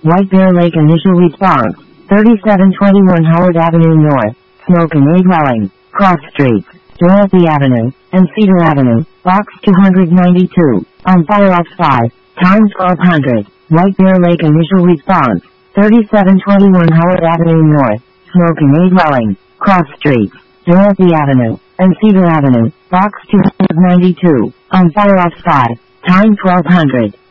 White Bear Lake initial response. 3721 Howard Avenue North. Smoke in a dwelling. Cross streets. Dorothy Avenue and Cedar Avenue. Box 292. On fire off 5. Time 1200. White Bear Lake initial response. 3721 Howard Avenue North. Smoke in a dwelling. Cross streets. Dorothy Avenue and Cedar Avenue. Box 292. On fire off 5. Time 1200.